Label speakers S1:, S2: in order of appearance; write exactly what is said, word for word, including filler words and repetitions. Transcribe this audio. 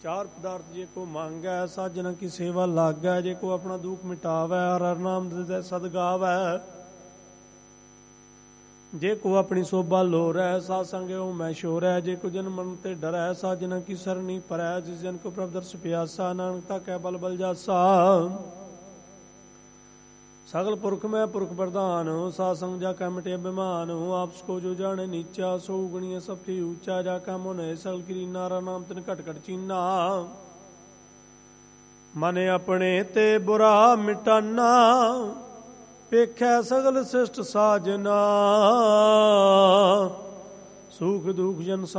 S1: चार पदार्थ जे को मांगै साजना की सेवा लागै, जे को अपना दुख मिटावै हर हर नाम दे सद गावै, जे को अपनी शोभा लोरै साध संग ओ मैं शोरै, जे को जन मन ते डरै साजना की सरनी परै, जिस जन को प्रभ दर्श प्यासा नानक ताकै बल बल जासा। सगल पुरख में पुरख प्रधान साध संग जाकै मिटे अभिमान, आपस को जो जाने नीचा सो गुणिय सबसे ऊंचा, जाका मुन सगल किरी नारा नाम तिन घट घट चीना। मन अपने ते बुरा मिटाना पेखै सगल सृष्ट साजना, सुख दुख जन